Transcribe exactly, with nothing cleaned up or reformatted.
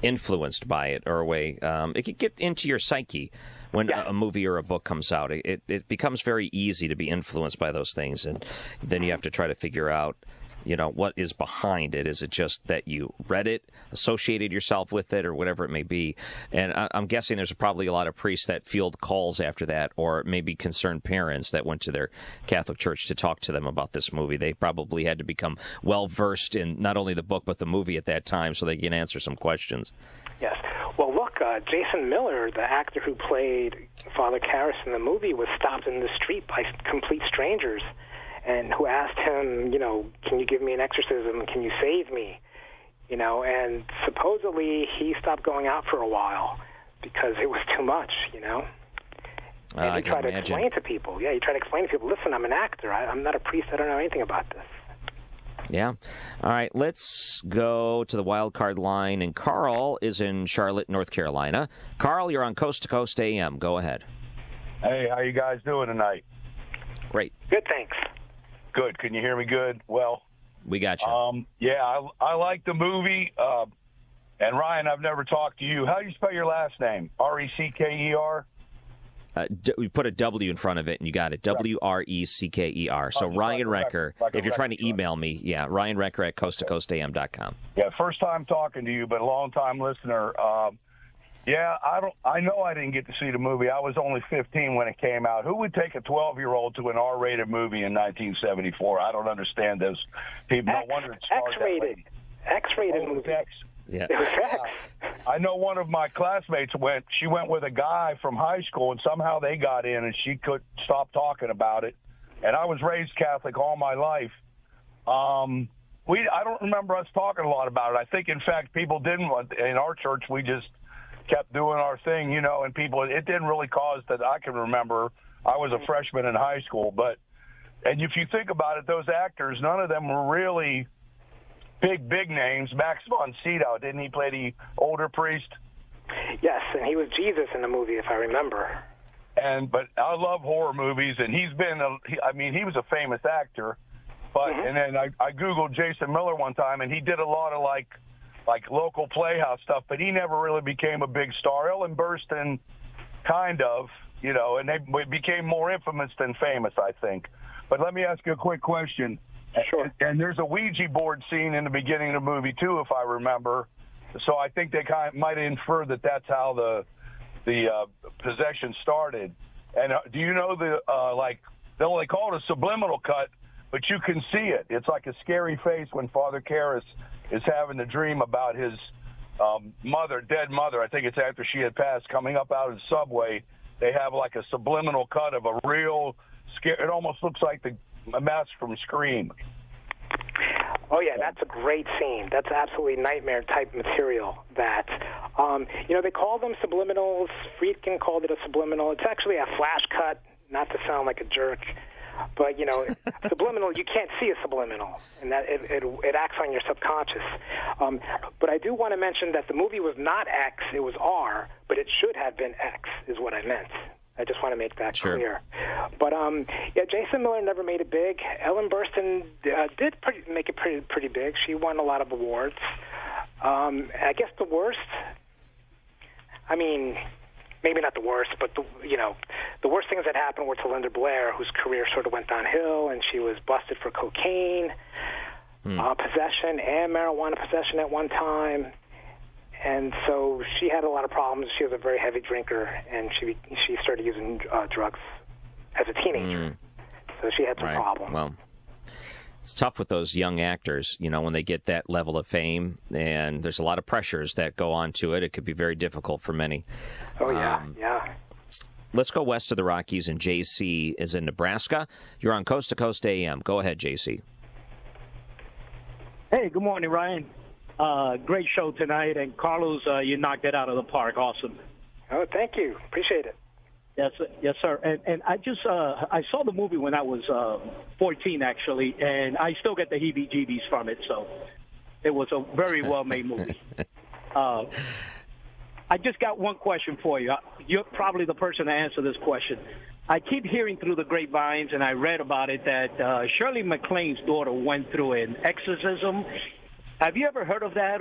influenced by it, or a way um, it could get into your psyche when Yeah. a, a movie or a book comes out. It, it it becomes very easy to be influenced by those things, and then you have to try to figure out, you know, what is behind it. Is it just that you read it, associated yourself with it, or whatever it may be? And I, I'm guessing there's probably a lot of priests that field calls after that, or maybe concerned parents that went to their Catholic church to talk to them about this movie. They probably had to become well-versed in not only the book but the movie at that time so they can answer some questions. Yes. Well, look, uh, Jason Miller, the actor who played Father Karras in the movie, was stopped in the street by complete strangers, and who asked him, you know, can you give me an exorcism? Can you save me? You know, and supposedly he stopped going out for a while because it was too much, you know. Uh, And I he can tried to imagine. explain to people. Yeah, he tried to explain to people, listen, I'm an actor. I, I'm not a priest. I don't know anything about this. Yeah. All right, let's go to the wild card line. And Carl is in Charlotte, North Carolina. Carl, you're on Coast to Coast A M. Go ahead. Hey, how you guys doing tonight? Great. Good, thanks. Good. Can you hear me good? Well, We got you. um, yeah, I, I like the movie. Uh, and, Ryan, I've never talked to you. How do you spell your last name? R E C K E R? Uh, d- we put a W in front of it, and you got it. W R E C K E R. So Oh, just Ryan like a Recker, record, like a if you're trying to record, right. email me, yeah, Ryan Recker at coast to coast A M dot com. Yeah, first time talking to you, but a long time listener. Um, yeah, I don't. I know I didn't get to see the movie. I was only fifteen when it came out. Who would take a twelve-year-old to an R-rated movie in nineteen seventy-four? I don't understand those people. X, No wonder it started that X-rated. late. X-rated Oh, it was movie. X. Yeah. It was X. I know one of my classmates went. She went with a guy from high school, and somehow they got in, and she couldn't stop talking about it. And I was raised Catholic all my life. Um, we I don't remember us talking a lot about it. I think, in fact, people didn't want in our church. We just kept doing our thing, you know. And people, it didn't really cause that I can remember. I was a freshman in high school, but and if you think about it, those actors, none of them were really big, big names. Max von Sydow, didn't he play the older priest? Yes, and he was Jesus in the movie, if I remember. And but I love horror movies, and he's been. A, he, I mean, he was a famous actor. But Mhm. and then I, I googled Jason Miller one time, and he did a lot of like like local playhouse stuff, but he never really became a big star. Ellen Burstyn, kind of, you know, and they became more infamous than famous, I think. But let me ask you a quick question. Sure. And, and there's a Ouija board scene in the beginning of the movie too, if I remember. So I think they kind of might infer that that's how the the uh, possession started. And uh, do you know the uh, like they only call it a subliminal cut, but you can see it. It's like a scary face when Father Karras is having the dream about his um, mother, dead mother. I think it's after she had passed, coming up out of the subway. They have like a subliminal cut of a real scare. It almost looks like the a mask from Scream. Oh, yeah, that's a great scene. That's absolutely nightmare-type material that, um, you know, they call them subliminals. Friedkin called it a subliminal. It's actually a flash cut, not to sound like a jerk. But, you know, subliminal, you can't see a subliminal, and that it, it, it acts on your subconscious. Um, but I do want to mention that the movie was not X, it was R, but it should have been X, is what I meant. I just want to make that Sure. clear. But, um, yeah, Jason Miller never made it big. Ellen Burstyn uh, did pretty, make it pretty pretty big. She won a lot of awards. Um, I guess the worst, I mean, maybe not the worst, but, the, you know, the worst things that happened were to Linda Blair, whose career sort of went downhill, and she was busted for cocaine, Hmm. uh, possession, and marijuana possession at one time. And so she had a lot of problems. She was a very heavy drinker, and she she started using uh, drugs as a teenager. Mm. So she had some Right. problems. Well, it's tough with those young actors, you know, when they get that level of fame, and there's a lot of pressures that go on to it. It could be very difficult for many. oh, yeah, Um, yeah. Let's go west of the Rockies, and J C is in Nebraska. You're on Coast to Coast A M. Go ahead, J C. Hey, good morning, Ryan. Uh, great show tonight, and Carlos, uh, you knocked it out of the park. Awesome. Oh, thank you. Appreciate it. Yes, yes, sir. And and I just uh, I saw the movie when I was uh, fourteen, actually, and I still get the heebie-jeebies from it. So it was a very well-made movie. uh, I just got one question for you. You're probably the person to answer this question. I keep hearing through the grapevines, and I read about it, that uh, Shirley MacLaine's daughter went through an exorcism. Have you ever heard of that?